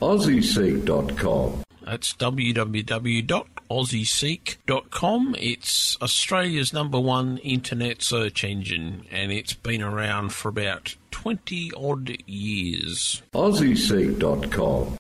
AussieSeek.com. That's www.aussieseek.com. It's Australia's #1 internet search engine, and it's been around for about 20-odd years. AussieSeek.com.